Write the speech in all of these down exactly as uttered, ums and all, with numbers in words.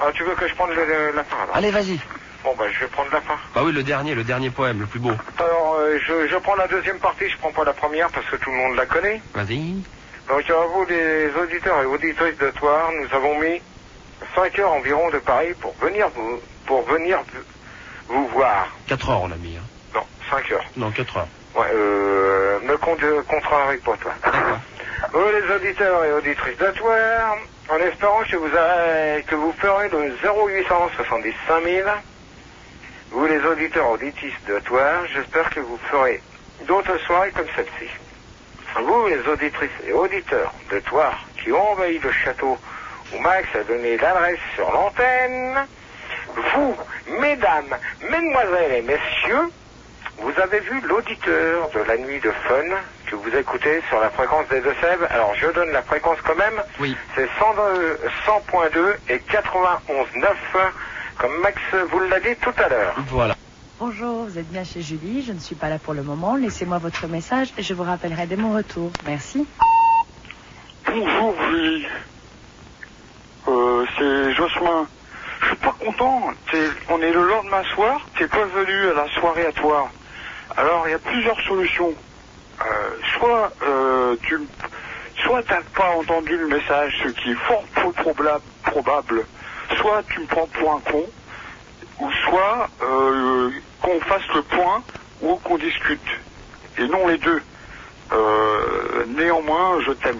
Ah, tu veux que je prenne le, la fin alors? Allez, vas-y. Bon, bah, je vais prendre la fin. Bah oui, le dernier, le dernier poème, le plus beau. Alors, euh, je, je prends la deuxième partie, je prends pas la première parce que tout le monde la connaît. Vas-y. Donc, à vous, les auditeurs et auditrices de Toire, nous avons mis cinq heures environ de Paris pour venir vous, pour venir vous voir. quatre heures, on a mis. Hein. Non, cinq heures. Non, quatre heures. Ouais, euh, me compte, contrarie pas, toi. D'accord. Vous, les auditeurs et auditrices de Toire, en espérant que vous, avez, que vous ferez le zéro huit cent soixante-dix-cinq mille, vous, les auditeurs et auditrices de Toire, j'espère que vous ferez d'autres soirées comme celle-ci. Vous, les auditrices et auditeurs de Toire, qui ont envahi le château où Max a donné l'adresse sur l'antenne, vous, mesdames, mesdemoiselles et messieurs, vous avez vu l'auditeur de la nuit de fun que vous écoutez sur la fréquence des Deux-Sèvres. Alors je donne la fréquence quand même. Oui. C'est cent point deux et quatre-vingt-onze point neuf, comme Max vous l'a dit tout à l'heure. Voilà. Bonjour, vous êtes bien chez Julie, je ne suis pas là pour le moment. Laissez-moi votre message et je vous rappellerai dès mon retour. Merci. Bonjour Julie. Euh, c'est Jocelyn. Je suis pas content. T'es, on est le lendemain soir. T'es pas venu à la soirée à toi. Alors il y a plusieurs solutions. Euh, soit euh, tu, soit t'as pas entendu le message, ce qui est fort peu probable, probable. Soit tu me prends pour un con, ou soit euh, qu'on fasse le point ou qu'on discute. Et non les deux. Euh, néanmoins, je t'aime.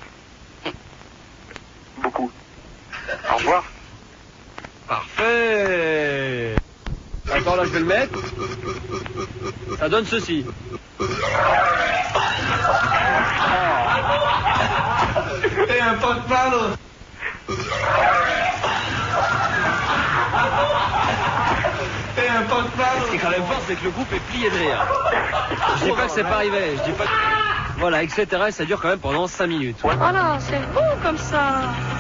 Beaucoup. Au revoir. Parfait. Attends, là, je vais le mettre. Ça donne ceci. Et un pot de palo. Et un pot de palo. Ce qui est quand même fort, c'est que le groupe est plié de rire. Je dis pas que c'est pas arrivé. Je dis pas que... Voilà, et cetera. Et ça dure quand même pendant cinq minutes. Voilà, c'est beau comme ça.